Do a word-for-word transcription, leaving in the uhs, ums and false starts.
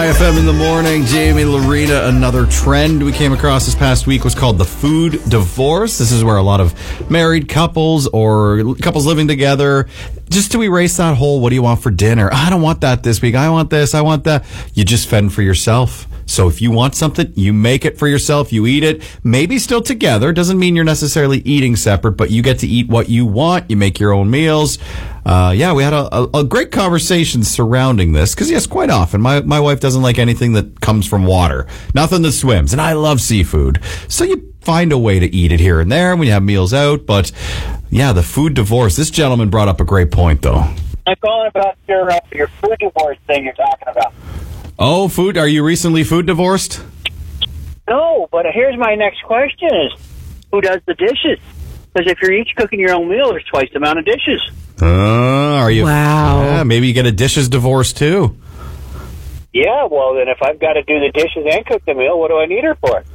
F M in the morning, Jamie, Lorena. Another trend we came across this past week was called the food divorce. This is where a lot of married couples or couples living together, just to erase that whole, what do you want for dinner? I don't want that this week. I want this. I want that. You just fend for yourself. So if you want something, you make it for yourself. You eat it. Maybe still together. Doesn't mean you're necessarily eating separate, but you get to eat what you want. You make your own meals. Uh, yeah, we had a, a, a great conversation surrounding this because, yes, quite often my, my wife doesn't like anything that comes from water, nothing that swims, and I love seafood. So you find a way to eat it here and there when you have meals out. But yeah, the food divorce. This gentleman brought up a great point, though. I'm calling about your uh, your food divorce thing you're talking about. Oh, food? Are you recently food divorced? No, but here's my next question: is who does the dishes? Because if you're each cooking your own meal, there's twice the amount of dishes. Uh, are you? Wow. Yeah, maybe you get a dishes divorce too. Yeah, well, then if I've got to do the dishes and cook the meal, what do I need her for?